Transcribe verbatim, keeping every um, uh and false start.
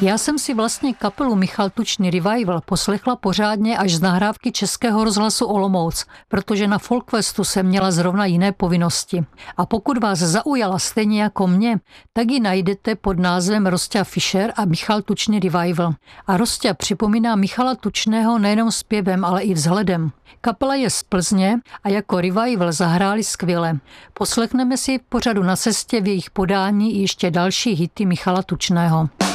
Já jsem si vlastně kapelu Michal Tučný Revival poslechla pořádně až z nahrávky Českého rozhlasu Olomouc, protože na Folkfestu jsem měla zrovna jiné povinnosti. A pokud vás zaujala stejně jako mě, tak ji najdete pod názvem Rosťa Fischer a Michal Tučný Revival. A Rosťa připomíná Michala Tučného nejenom zpěvem, ale i vzhledem. Kapela je z Plzně a jako revival zahráli skvěle. Poslechneme si v pořadu Na cestě v jejich podání ještě další hity Michala Tučného.